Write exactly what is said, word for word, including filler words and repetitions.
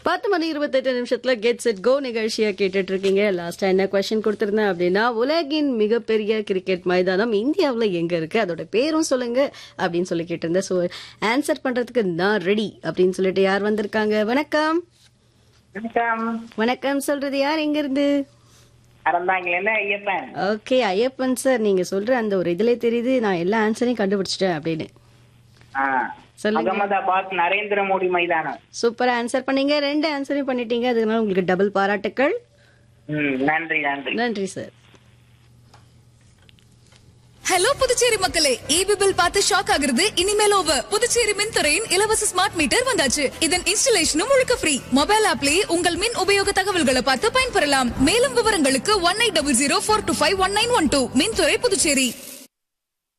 பத்து மணி இருபத்தெட்டு நிமிஷத்துல கெட் செட் கோ நிகழ்ச்சியா கேட்டுட்டு இருக்கீங்க. லாஸ்டா என்ன கொஸ்டின் கொடுத்திருந்தேன் அப்படின்னா, உலகின் மிகப்பெரிய கிரிக்கெட் மைதானம் இந்தியாவுல எங்க இருக்கு, அதோட பேரும் சொல்லுங்க அப்படின்னு சொல்லி கேட்டிருந்தேன். ஸோ ஆன்சர் பண்றதுக்கு நான் ரெடி அப்படின்னு சொல்லிட்டு யார் வந்திருக்காங்க? வணக்கம். வணக்கம். வணக்கம் சொல்றது யார், எங்க இருந்து? அறந்தாங்கல ஐயப்பன். ஓகே ஐயப்பன் சார், நீங்க சொல்ற அந்த ஒரு இதுல தெரியுது நான் எல்லா ஆன்சரையும் கண்டுபிடிச்சிட்டேன் அப்படின்னு. சொல்லுங்க. அகமதாபாத் நரேந்திர மோடி மைதானம். சூப்பரா ஆன்சர் பண்ணீங்க, ரெண்டு ஆன்சரையும் பண்ணிட்டீங்க. அதனால உங்களுக்கு டபுள் பாராட்டுக்கள். நன்றி நன்றி நன்றி சார். ஹலோ புதுச்சேரி மக்களே, ஈபி பில் பார்த்து ஷாக் ஆகுறது இனிமேல் ஓவர். புதுச்சேரி மின்துறையின் இலவச ஸ்மார்ட் மீட்டர் வந்தாச்சு. இதன் இன்ஸ்டலேஷனும் முழுக்க ஃப்ரீ. மொபைல் ஆப்லயே உங்கள் மின் உபயோக தகவல்களை பார்த்து பயன்பெறலாம். மேலும் விவரங்களுக்கு one eight double zero four two five one nine one two. மின்துறை புதுச்சேரி.